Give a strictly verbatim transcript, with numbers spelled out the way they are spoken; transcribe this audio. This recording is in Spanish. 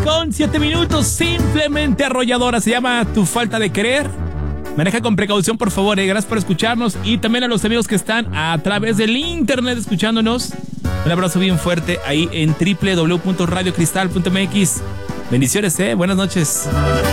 con siete minutos, simplemente arrolladora. Se llama Tu Falta de Querer. Maneja con precaución, por favor. Eh. Gracias por escucharnos. Y también a los amigos que están a través del internet escuchándonos. Un abrazo bien fuerte ahí en doble u doble u doble u punto radio cristal punto m x. Bendiciones, eh. Buenas noches.